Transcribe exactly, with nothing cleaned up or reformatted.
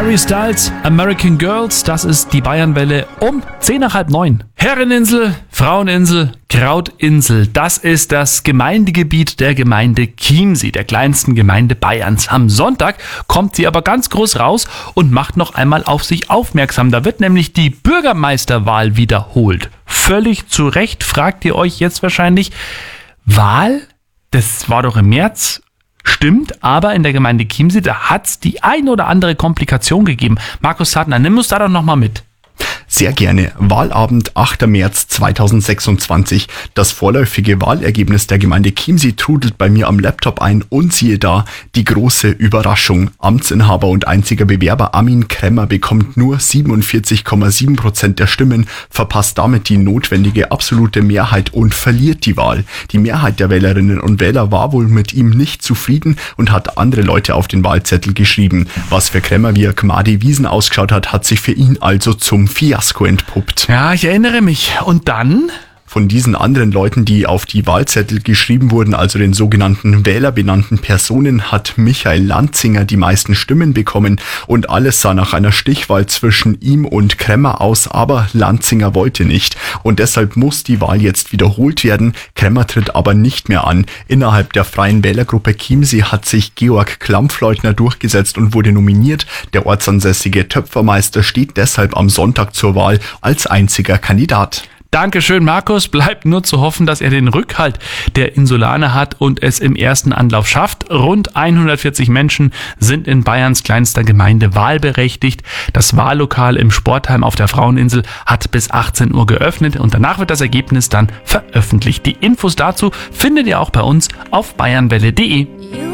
Harry Styles, American Girls, das ist die Bayernwelle um zehn nach halb neun. Herreninsel, Fraueninsel, Krautinsel, das ist das Gemeindegebiet der Gemeinde Chiemsee, der kleinsten Gemeinde Bayerns. Am Sonntag kommt sie aber ganz groß raus und macht noch einmal auf sich aufmerksam. Da wird nämlich die Bürgermeisterwahl wiederholt. Völlig zu Recht fragt ihr euch jetzt wahrscheinlich, Wahl? Das war doch im März. Stimmt, aber in der Gemeinde Chiemsee, da hat es die ein oder andere Komplikation gegeben. Markus Sattner, nimm uns da doch nochmal mit. Sehr gerne. Wahlabend achter März zweitausendsechsundzwanzig. Das vorläufige Wahlergebnis der Gemeinde Chiemsee trudelt bei mir am Laptop ein und siehe da, die große Überraschung. Amtsinhaber und einziger Bewerber Armin Kremmer bekommt nur siebenundvierzig Komma sieben Prozent der Stimmen, verpasst damit die notwendige absolute Mehrheit und verliert die Wahl. Die Mehrheit der Wählerinnen und Wähler war wohl mit ihm nicht zufrieden und hat andere Leute auf den Wahlzettel geschrieben. Was für Kremmer wie Gmadi Wiesen ausgeschaut hat, hat sich für ihn also zum Fiasko entpuppt. Ja, ich erinnere mich. Und dann? Von diesen anderen Leuten, die auf die Wahlzettel geschrieben wurden, also den sogenannten wählerbenannten Personen, hat Michael Lanzinger die meisten Stimmen bekommen und alles sah nach einer Stichwahl zwischen ihm und Kremmer aus, aber Lanzinger wollte nicht und deshalb muss die Wahl jetzt wiederholt werden. Kremmer tritt aber nicht mehr an. Innerhalb der Freien Wählergruppe Chiemsee hat sich Georg Klampfleutner durchgesetzt und wurde nominiert. Der ortsansässige Töpfermeister steht deshalb am Sonntag zur Wahl als einziger Kandidat. Dankeschön, Markus. Bleibt nur zu hoffen, dass er den Rückhalt der Insulaner hat und es im ersten Anlauf schafft. Rund hundertvierzig Menschen sind in Bayerns kleinster Gemeinde wahlberechtigt. Das Wahllokal im Sportheim auf der Fraueninsel hat bis achtzehn Uhr geöffnet und danach wird das Ergebnis dann veröffentlicht. Die Infos dazu findet ihr auch bei uns auf bayernwelle punkt de.